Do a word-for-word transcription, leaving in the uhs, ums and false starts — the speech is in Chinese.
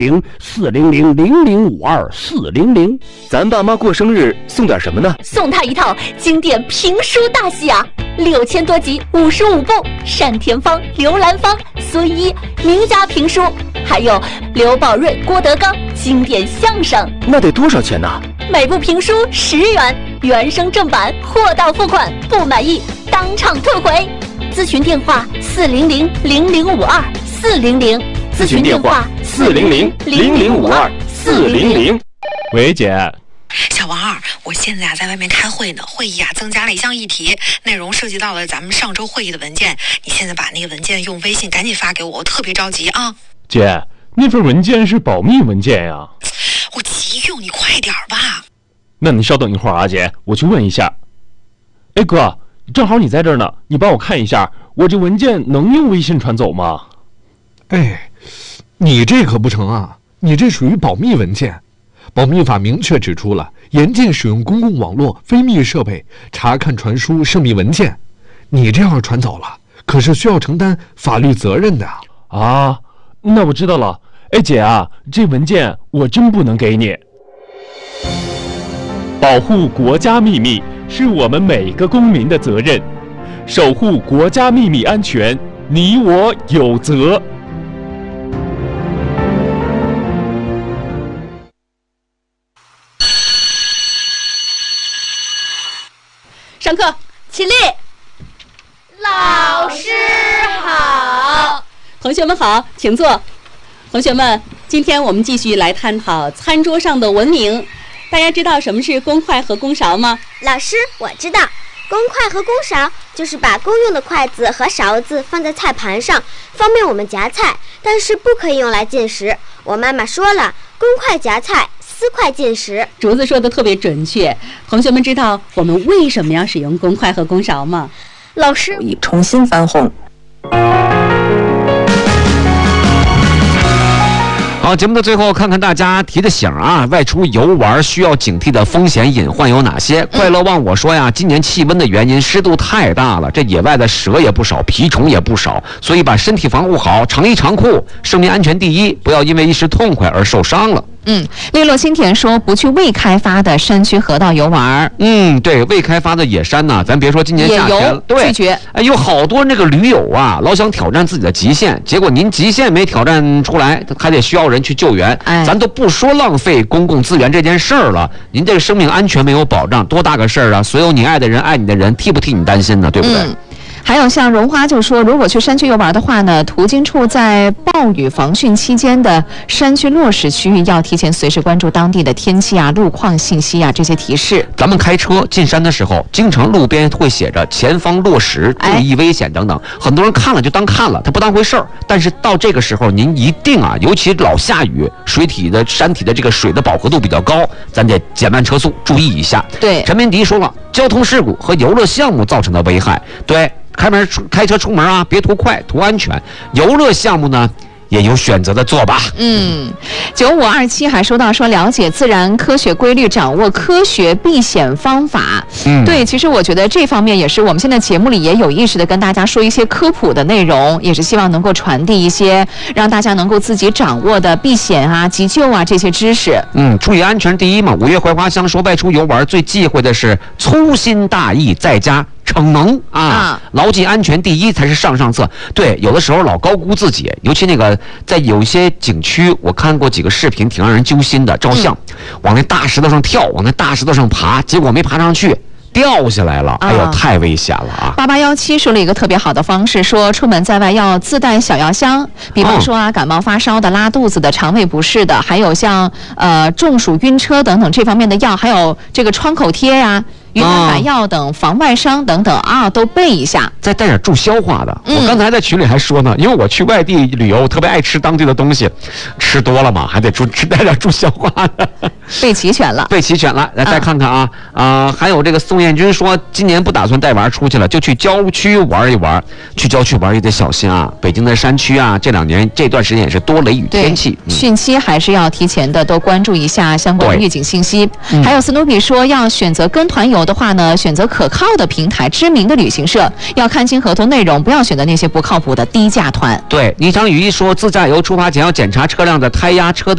零四零零零零五二四零零。 咱爸妈过生日送点什么呢？ 送他一套经典评书大戏啊，六千多集，五十五部，单田芳、刘兰芳、孙一名家评书，还有刘宝瑞、郭德纲经典相声。 那得多少钱呢？ 每部评书十元，原声正版，货到付款，不满意当场退回。咨询电话四零零零零五二四零零， 咨询电话四零零零零五二四零零。 喂，姐。 小王二，我现在啊在外面开会呢，会议啊增加了一项议题，内容涉及到了咱们上周会议的文件，你现在把那个文件用微信赶紧发给我，我特别着急啊。 姐，那份文件是保密文件呀。 我急用，你快点吧。 那你稍等一会儿啊，姐，我去问一下。哎哥，正好你在这儿呢，你帮我看一下，我这文件能用微信传走吗？ 哎，你这可不成啊，你这属于保密文件。保密法明确指出了，严禁使用公共网络、非密设备查看、传输涉密文件。你这样传走了，可是需要承担法律责任的啊。那我知道了。哎，姐啊，这文件我真不能给你。保护国家秘密是我们每个公民的责任，守护国家秘密安全，你我有责。 上课，起立。 老师好。 同学们好，请坐。同学们，今天我们继续来探讨餐桌上的文明。大家知道什么是公筷和公勺吗？ 老师，我知道，公筷和公勺就是把公用的筷子和勺子放在菜盘上，方便我们夹菜，但是不可以用来进食。我妈妈说了，公筷夹菜，私筷进食。 竹子说的特别准确。同学们知道我们为什么要使用公筷和公勺吗？ 老师， 重新翻红。 好，节目的最后，看看大家提的醒啊，外出游玩需要警惕的风险隐患有哪些？快乐忘我说呀，今年气温的原因，湿度太大了，这野外的蛇也不少，蜱虫也不少，所以把身体防护好，长衣长裤，生命安全第一，不要因为一时痛快而受伤了。 嗯，利落新田说不去未开发的山区河道游玩。 嗯，对，未开发的野山呢，咱别说今年夏天，对， 拒绝。 哎，有好多那个驴友啊，老想挑战自己的极限，结果您极限没挑战出来，还得需要人去救援。 哎， 咱都不说浪费公共资源这件事儿了，您这个生命安全没有保障，多大个事儿啊！所有你爱的人、爱你的人，替不替你担心呢？对不对？ 嗯，还有像荣花就说，如果去山区游玩的话呢，途经处在暴雨防汛期间的山区落石区域，要提前随时关注当地的天气啊、路况信息啊这些提示。 咱们开车进山的时候，经常路边会写着前方落石，注意危险等等。哎，很多人看了就当看了，他不当回事儿。但是到这个时候，您一定啊，尤其老下雨，水体的山体的这个水的饱和度比较高，咱得减慢车速，注意一下。 对， 陈明迪说了，交通事故和游乐项目造成的危害，对。开门出开车出门啊，别图快，图安全。游乐项目呢，也有选择的做吧。 嗯，九五二七还说到说了解自然科学规律，掌握科学避险方法。嗯，对，其实我觉得这方面也是我们现在节目里也有意识的跟大家说一些科普的内容，也是希望能够传递一些让大家能够自己掌握的避险啊、急救啊这些知识。 嗯，注意安全第一嘛。五月槐花香说，外出游玩最忌讳的是粗心大意，在家逞能啊，啊牢记安全第一才是上上策。对，有的时候老高估自己，尤其那个在有一些景区，我看过几个视频，挺让人揪心的。照相，嗯、往那大石头上跳，往那大石头上爬，结果没爬上去，掉下来了，哎呦，啊、太危险了啊！ 八八幺七说了一个特别好的方式，说出门在外要自带小药箱，比方说啊，感冒发烧的、拉肚子的、肠胃不适的，还有像呃中暑、晕车等等这方面的药，还有这个创口贴呀、啊。云南白药等防外伤等等啊，都备一下， 再带点助消化的。嗯、我刚才在群里还说呢，因为我去外地旅游，特别爱吃当地的东西，吃多了嘛，还得助吃带点助消化的。 备齐全了， 备齐全了。来再看看啊啊、呃，还有这个宋彦军说，今年不打算带娃出去了，就去郊区玩一玩。去郊区玩也得小心啊，北京的山区啊，这两年这段时间也是多雷雨天气， 嗯、汛期还是要提前的多关注一下相关的预警信息。嗯、还有斯努比说，要选择跟团游的话呢，选择可靠的平台、知名的旅行社，要看清合同内容，不要选择那些不靠谱的低价团。 对，倪长宇一说，自驾游出发前要检查车辆的胎压、车灯。